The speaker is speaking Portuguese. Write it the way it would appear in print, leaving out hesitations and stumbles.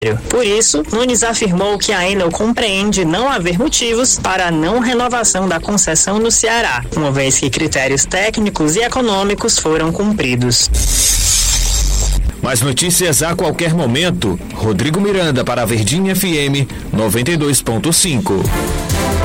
Por isso, Nunes afirmou que a Enel compreende não haver motivos para a não renovação da concessão no Ceará, uma vez que critérios técnicos e econômicos foram cumpridos. Mais notícias a qualquer momento. Rodrigo Miranda para a Verdinha FM 92.5.